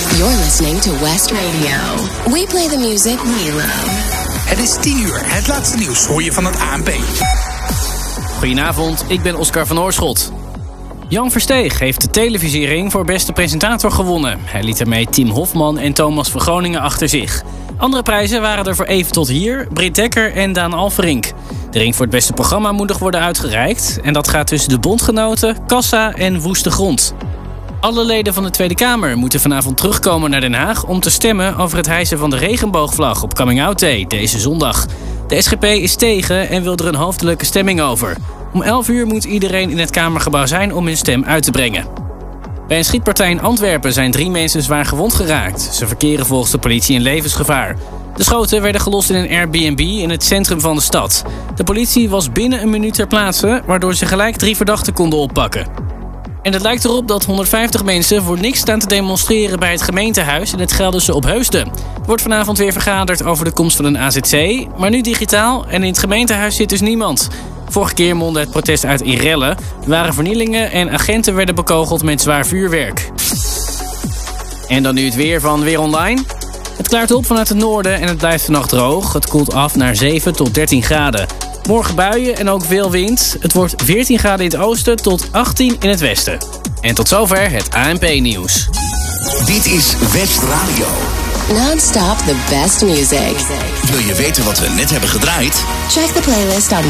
You're listening to West Radio. We play the music we love. Het is 10:00. Het laatste nieuws hoor je van het ANP. Goedenavond, ik ben Oscar van Oorschot. Jan Versteeg heeft de televisiering voor beste presentator gewonnen. Hij liet ermee Tim Hofman en Thomas van Groningen achter zich. Andere prijzen waren er voor Even tot hier, Britt Dekker en Daan Alverink. De ring voor het beste programma moet nog worden uitgereikt. En dat gaat tussen de Bondgenoten, Kassa en Woeste Grond. Alle leden van de Tweede Kamer moeten vanavond terugkomen naar Den Haag om te stemmen over het hijsen van de regenboogvlag op Coming Out Day deze zondag. De SGP is tegen en wil er een hoofdelijke stemming over. Om 11:00 moet iedereen in het Kamergebouw zijn om hun stem uit te brengen. Bij een schietpartij in Antwerpen zijn 3 mensen zwaar gewond geraakt. Ze verkeren volgens de politie in levensgevaar. De schoten werden gelost in een Airbnb in het centrum van de stad. De politie was binnen een minuut ter plaatse, waardoor ze gelijk 3 verdachten konden oppakken. En het lijkt erop dat 150 mensen voor niks staan te demonstreren bij het gemeentehuis in het Gelderse Opheusden. Er wordt vanavond weer vergaderd over de komst van een AZC, maar nu digitaal en in het gemeentehuis zit dus niemand. Vorige keer mondde het protest uit in rellen. Er waren vernielingen en agenten werden bekogeld met zwaar vuurwerk. En dan nu het weer van Weer Online. Het klaart op vanuit het noorden en het blijft vannacht droog. Het koelt af naar 7 tot 13 graden. Morgen buien en ook veel wind. Het wordt 14 graden in het oosten tot 18 in het westen. En tot zover het ANP-nieuws. Dit is West Radio. Non-stop the best music. Wil je weten wat we net hebben gedraaid? Check the playlist on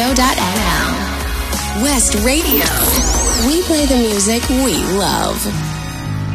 westradio.nl. West Radio. We play the music we love.